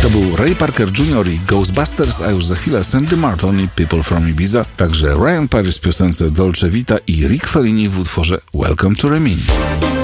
To był Ray Parker Jr. i Ghostbusters, a już za chwilę Sandy Martin i People from Ibiza, także Ryan Paris w piosence Dolce Vita i Rick Fellini w utworze Welcome to Rimini.